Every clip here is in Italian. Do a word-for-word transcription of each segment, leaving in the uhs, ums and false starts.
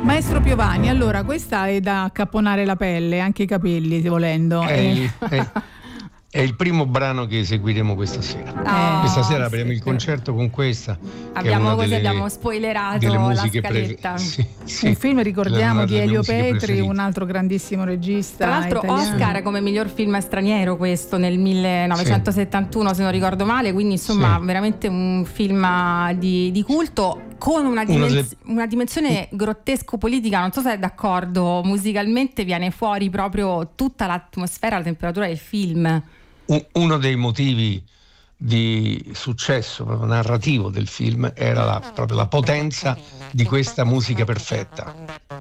Maestro Piovani, allora questa è da accapponare la pelle, anche i capelli, volendo. È, eh. è, è il primo brano che eseguiremo questa sera. Oh, questa sera apriamo sì, il concerto con questa. Abbiamo così delle, abbiamo spoilerato delle la musiche scaletta. Pre- sì, sì, un film, ricordiamo, di Elio Petri, preferite. un altro grandissimo regista. Tra l'altro italiano. Oscar come miglior film straniero questo nel millenovecentosettantuno, sì. se non ricordo male, quindi insomma sì. veramente un film di, di culto con una, dimensi- una dimensione grottesco-politica. Non so se è d'accordo, musicalmente viene fuori proprio tutta l'atmosfera, la temperatura del film. Uno dei motivi di successo proprio narrativo del film era la, proprio la potenza di questa musica perfetta.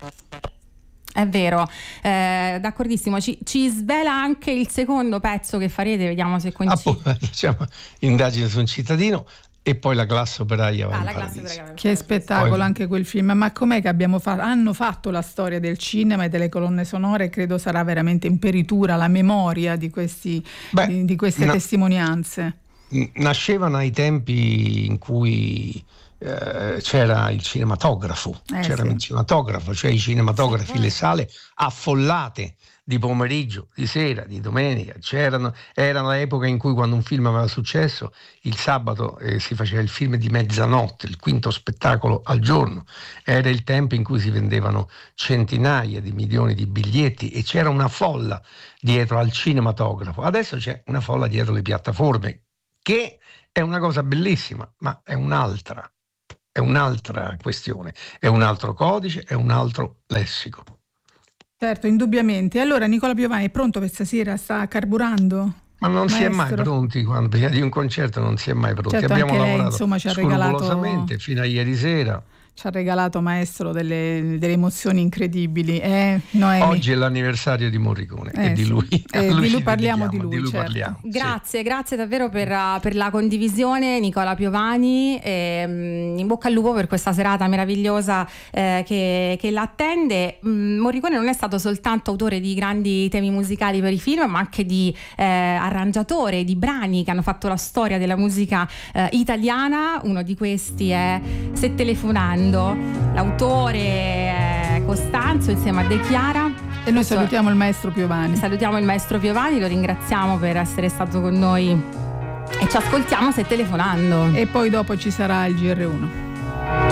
È vero, eh, d'accordissimo. Ci, ci svela anche il secondo pezzo che farete, vediamo se coincide. Ah, diciamo, indagine su un cittadino e poi la classe operaia va ah, in la paradiso. classe operaia. Che spettacolo poi, anche quel film. Ma com'è che abbiamo fatto? Hanno fatto la storia del cinema e delle colonne sonore, e credo sarà veramente imperitura la memoria di, questi, Beh, di, di queste na- testimonianze. Nascevano ai tempi in cui eh, c'era il cinematografo, eh, c'era sì. il cinematografo, cioè i cinematografi, sì. le sale affollate di pomeriggio, di sera, di domenica, c'erano, erano l'epoca in cui, quando un film aveva successo, il sabato eh, si faceva il film di mezzanotte, il quinto spettacolo al giorno. Era il tempo in cui si vendevano centinaia di milioni di biglietti e c'era una folla dietro al cinematografo. Adesso c'è una folla dietro le piattaforme, che è una cosa bellissima, ma è un'altra, è un'altra questione, è un altro codice, è un altro lessico. Certo, indubbiamente. Allora Nicola Piovani è pronto per stasera? Sta carburando? Ma non Maestro. si è mai pronti, quando prima di un concerto non si è mai pronti. Certo, abbiamo anche lei, lavorato insomma, ci ha regalato, scrupolosamente fino a ieri sera. Ci ha regalato, maestro, delle, delle emozioni incredibili. Eh, Oggi è l'anniversario di Morricone eh, e di lui. Eh, lui di lui parliamo, di lui, di lui certo. parliamo. Grazie, sì. grazie davvero per, per la condivisione, Nicola Piovani. E, in bocca al lupo per questa serata meravigliosa eh, che, che l'attende. Morricone non è stato soltanto autore di grandi temi musicali per i film, ma anche di eh, arrangiatore di brani che hanno fatto la storia della musica eh, italiana. Uno di questi è Se telefonando. L'autore è Costanzo insieme a De Chiara. E noi salutiamo il maestro Piovani. Salutiamo il maestro Piovani, lo ringraziamo per essere stato con noi e ci ascoltiamo Se telefonando. E poi dopo ci sarà il G R uno.